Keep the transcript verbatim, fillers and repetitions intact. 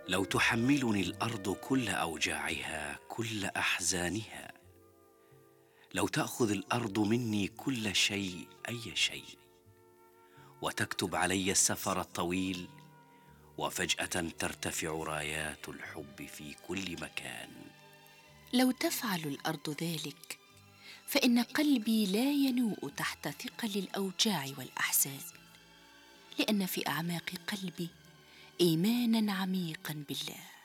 لو تحملني الارض كل اوجاعها كل احزانها، لو تاخذ الارض مني كل شيء اي شيء، وتكتب علي السفر الطويل، وفجاه ترتفع رايات الحب في كل مكان. لو تفعل الأرض ذلك فإن قلبي لا ينوء تحت ثقل الأوجاع والأحزان، لأن في أعماق قلبي إيمانا عميقا بالله.